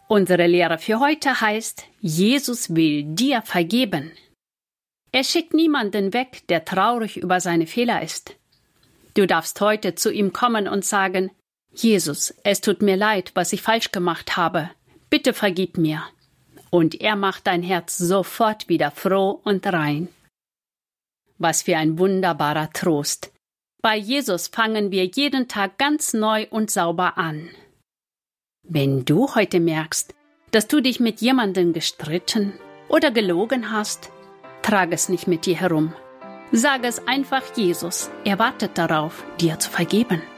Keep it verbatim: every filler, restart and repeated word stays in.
Unsere Lehre für heute heißt, Jesus will dir vergeben. Er schickt niemanden weg, der traurig über seine Fehler ist. Du darfst heute zu ihm kommen und sagen, Jesus, es tut mir leid, was ich falsch gemacht habe. Bitte vergib mir. Und er macht dein Herz sofort wieder froh und rein. Was für ein wunderbarer Trost. Bei Jesus fangen wir jeden Tag ganz neu und sauber an. Wenn du heute merkst, dass du dich mit jemandem gestritten oder gelogen hast, trage es nicht mit dir herum. Sage es einfach Jesus. Er wartet darauf, dir zu vergeben.